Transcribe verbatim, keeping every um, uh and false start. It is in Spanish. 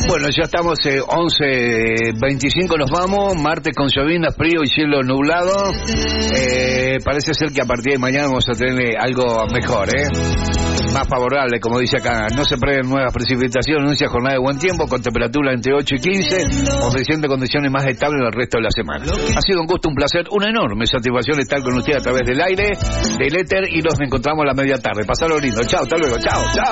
Bueno, ya estamos eh, once veinticinco, nos vamos. Martes con lloviznas, frío y cielo nublado. Eh, parece ser que a partir de mañana vamos a tener algo mejor, ¿eh? Más favorable, como dice acá. No se prevén nuevas precipitaciones, anuncia jornada de buen tiempo con temperatura entre ocho y quince, ofreciendo condiciones más estables el resto de la semana. Ha sido un gusto, un placer, una enorme satisfacción estar con usted a través del aire, del éter, y nos encontramos a la media tarde. Pasalo lindo. Chao, hasta luego. Chao, chao.